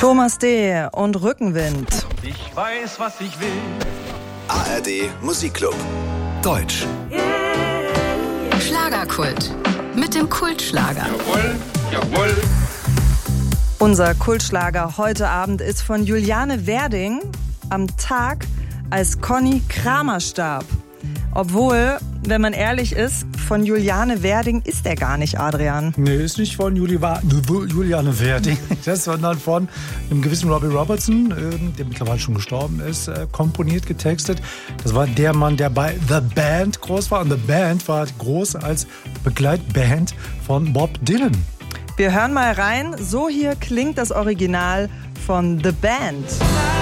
Thomas D. und Rückenwind. Ich weiß, was ich will. ARD Musikclub. Deutsch. Schlagerkult. Mit dem Kultschlager. Jawohl, jawohl. Unser Kultschlager heute Abend ist von Juliane Werding am Tag, als Conny Kramer starb. Obwohl, wenn man ehrlich ist, von Juliane Werding ist er gar nicht, Adrian. Nee, ist nicht von Juliane Werding, sondern von einem gewissen Robbie Robertson, der mittlerweile schon gestorben ist, komponiert, getextet. Das war der Mann, der bei The Band groß war. Und The Band war groß als Begleitband von Bob Dylan. Wir hören mal rein. So hier klingt das Original von The Band.